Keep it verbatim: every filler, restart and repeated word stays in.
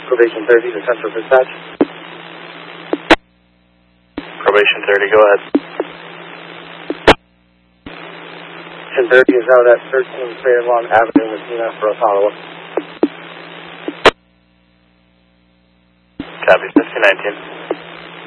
Probation thirty to Central Dispatch. Probation thirty, go ahead. ten thirty is out at thirteen Fairlawn Avenue, Messina for a follow-up. Copy, fifteen nineteen.